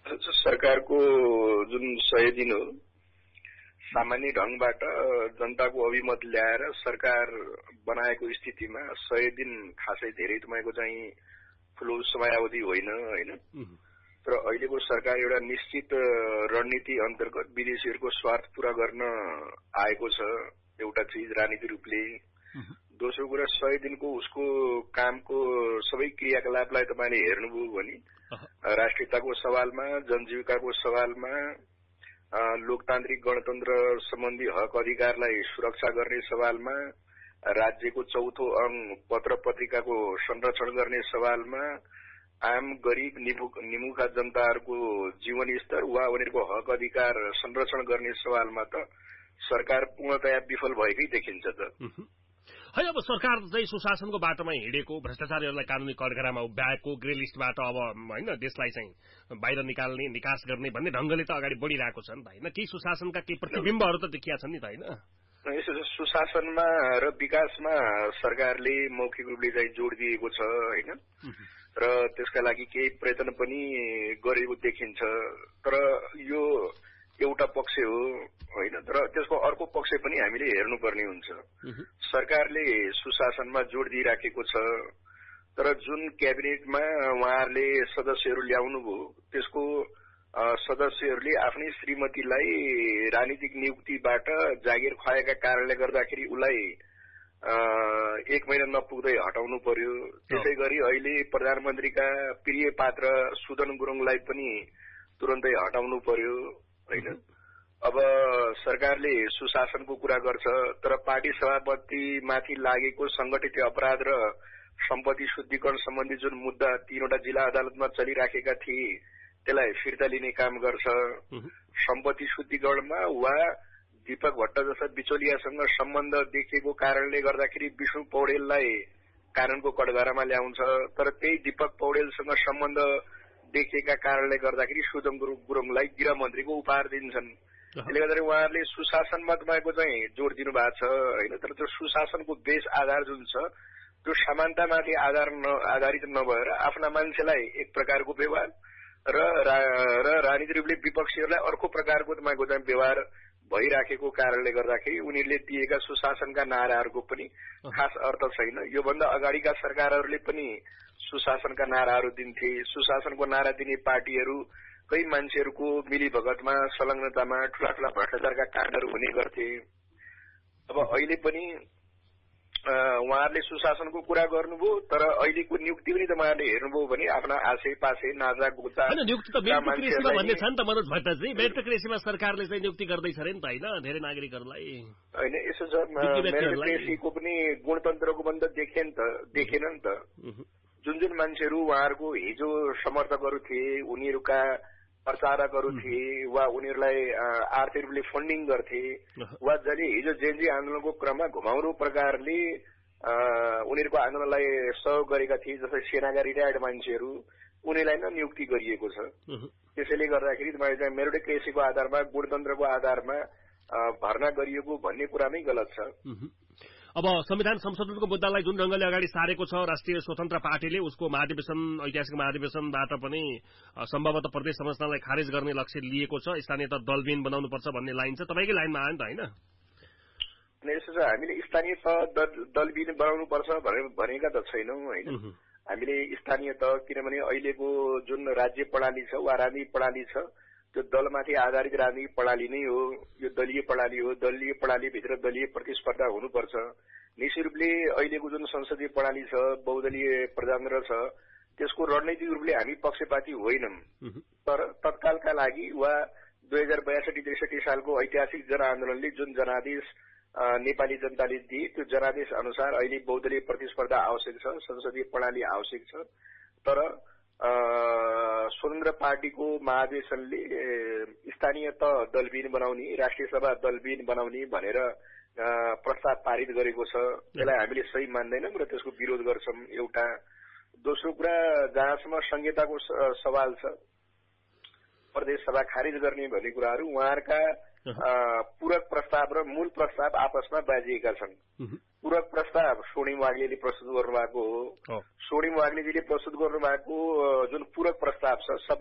सरकारको जुन 100 दिन हो सामान्य ढंगबाट जनताको अभिमत ल्याएर सरकार बनाएको स्थितिमा 100 दिन खासै धेरै तपाईँको चाहिँ ठूलो समयावधि होइन हैन। तर अहिलेको सरकार एउटा निश्चित रणनीति अन्तर्गत विदेशीहरूको स्वार्थ पूरा गर्न आएको छ एउटा चीज राजनीतिक रूपले। दोस्रो कुरा 100 दिनको उसको कामको सबै क्रियाकलापलाई तपाईले हेर्नुभयो भने राष्ट्रियताको सवालमा, जनजीविकाको सवालमा, लोकतान्त्रिक गणतन्त्र सम्बन्धी हक अधिकारलाई सुरक्षा गर्ने सवालमा, राज्यको चौथो अंग पत्र पत्रिकाको संरक्षण गर्ने सवालमा, आम गरीब निमुखा जनताहरूको जीवन स्तर वा उनीहरूको हक अधिकार संरक्षण गर्ने सवालमा त सरकार पूर्णतया विफल भएकै देखिन्छ त। है अब सरकार चाहिँ सुशासनको बाटोमा हिँडेको, भ्रष्टाचारीहरूलाई कानूनी कठघरामा उभ्याएको, ग्रे लिस्टबाट अब हैन देशलाई चाहिँ बाहिर निकाल्ने, निकास गर्ने भन्ने ढंगले त अगाडि बढिरहेको छ नि त हैन। केही सुशासनका केही प्रतिबिम्बहरू त देखिया छन् नि त हैन। यसो सुशासनमा र विकासमा सरकारले मौखिक रूपले चाहिँ जोड दिएको छ हैन, र त्यसका लागि केही प्रयत्न पनि गरेको देखिन्छ। तर यो एउटा पक्ष हो होइन, तर त्यसको अर्को पक्ष पनि हामीले हेर्नुपर्ने हुन्छ। सरकारले सुशासनमा जोड दिइराखेको छ, तर जुन क्याबिनेटमा उहाँहरूले सदस्यहरू ल्याउनुभयो त्यसको सदस्यहरूले आफ्नै श्रीमतीलाई राजनीतिक नियुक्तिबाट जागिर खुवाएका कारणले गर्दाखेरि उलाई 1 महिना नपुग्दै हटाउनु पर्यो। त्यसै गरी अहिले प्रधानमन्त्रीका प्रिय पात्र सुदन गुरुङलाई पनि तुरन्तै हटाउनु पर्यो हैन। अब सरकारले सुशासनको कुरा गर्छ, तर पार्टी सभापतिमाथि लागेको संगठित अपराध र सम्पत्ति शुद्धिकरण सम्बन्धी जुन मुद्दा 3वटा जिल्ला अदालतमा चलिराखेका थिए त्यसलाई फिर्ता लिने काम गर्छ। सम्पत्ति शुद्धिकरणमा वा दीपक भट्ट जस्ता बिचौलियासँग सम्बन्ध देखिएको कारणले गर्दाखेरि विष्णु पौडेललाई कानूनको कठघरामा ल्याउँछ, तर त्यही दीपक पौडेलसँग सम्बन्ध देखिएका कारणले गर्दाखेरि सुदन गुरुङलाई गृहमन्त्रीको उपहार दिन्छन्। त्यसले गर्दाखेरि उहाँहरूले सुशासनमा तपाईँको चाहिँ जोड दिनु भएको छ होइन, तर त्यो सुशासनको बेस आधार जुन छ त्यो समानतामाथि आधारित नभएर आफ्ना मान्छेलाई एक प्रकारको व्यवहार र राजनीतिक रूपले विपक्षीहरूलाई अर्को प्रकारको तपाईँको चाहिँ व्यवहार भइराखेको कारणले गर्दाखेरि उनीहरूले दिएका सुशासनका नाराहरूको पनि खास अर्थ छैन। योभन्दा अगाडिका सरकारहरूले पनि सुशासनका नाराहरू दिन्थे। सुशासनको नारा दिने पार्टीहरूकै मान्छेहरूको मिलीभगतमा, संलग्नतामा ठूला ठूला भ्रष्टाचारका काण्डहरू हुने गर्थे। अब अहिले पनि उहाँहरूले सुशासनको कुरा गर्नुभयो, तर अहिलेको नियुक्ति पनि तपाईँहरूले हेर्नुभयो भने आफ्ना आसे पासे नाजा गोता नियुक्ति त मेरिटोक्रेसीमा भन्ने छ नि त मनोज भट्टजी। मेरिटोक्रेसीमा सरकारले चाहिँ नियुक्ति गर्दैछ अरे नि त हैन, धेरै नागरिकहरूलाई होइन। यसो छ मेरिटोक्रेसीको पनि गुणतन्त्रको पनि त देखेन नि त। जुन जुन मान्छेहरू उहाँहरूको हिजो समर्थकहरू थिए, उनीहरूका प्रचारकहरू थिए वा उनीहरूलाई आर्थिक रूपले फन्डिङ गर्थे वा जसले हिजो जेएनजी आन्दोलनको क्रममा घुमाउरो प्रकारले उनीहरूको आन्दोलनलाई सहयोग गरेका थिए, जस्तै सेनाका रिटायर्ड मान्छेहरू, उनीहरूलाई नै नियुक्ति गरिएको छ। त्यसैले गर्दाखेरि तपाईँ चाहिँ मेरिटोक्रेसीको आधारमा, गुणतन्त्रको आधारमा भर्ना गरिएको भन्ने कुरा नै गलत छ। अब संविधान संशोधनको मुद्दालाई जुन ढंगले अगाडि सारेको छ राष्ट्रिय स्वतन्त्र पार्टीले, उसको महाधिवेशन, ऐतिहासिक महाधिवेशनबाट पनि सम्भवतः प्रदेश संरचनालाई खारेज गर्ने लक्ष्य लिएको छ। स्थानीय तह दलविहीन बनाउनुपर्छ भन्ने लाइन छ, तपाईकै लाइनमा आयो नि त हैन। यसो छ, हामीले स्थानीय तह दलविहीन बनाउनुपर्छ भनेका त छैनौं हैन। हामीले स्थानीय तह, किनभने अहिलेको जुन राज्य प्रणाली छ वा राजनीतिक प्रणाली छ त्यो दलमाथि आधारित राजनीतिक प्रणाली नै हो। यो दलीय प्रणाली हो। दलीय प्रणालीभित्र दलीय प्रतिस्पर्धा हुनुपर्छ। निश्चित रूपले अहिलेको जुन संसदीय प्रणाली छ, बहुदलीय प्रजातन्त्र छ, त्यसको रणनीतिक रूपले हामी पक्षपाती होइनौं। तर तत्कालका लागि वा 2062-63 सालको ऐतिहासिक जनआन्दोलनले जुन जनादेश नेपाली जनताले दिए त्यो जनादेश अनुसार अहिले बहुदलीय प्रतिस्पर्धा आवश्यक छ, संसदीय प्रणाली आवश्यक छ। तर स्वतन्त्र पार्टीको महाधिवेशनले स्थानीय तह दलविहीन बनाउने, राष्ट्रिय सभा दलविहीन बनाउने भनेर प्रस्ताव पारित गरेको छ। त्यसलाई हामीले सही मान्दैनौं र त्यसको विरोध गर्छौं एउटा। दोस्रो कुरा, जहाँसम्म संहिताको सवाल छ, प्रदेश सभा खारिज गर्ने भन्ने कुराहरू उहाँहरूका पूरक प्रस्ताव र मूल प्रस्ताव आपसमा बाजिएका छन्। पूरक प्रस्ताव स्वर्णिम वाग्लेले प्रस्तुत गर्नुभएको हो। स्वर्णिम वाग्लेजीले प्रस्तुत गर्नुभएको जुन पूरक प्रस्ताव छ